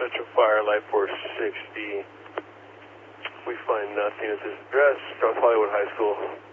Central Fire, Light Force 60. We find nothing at this address, South Hollywood High School.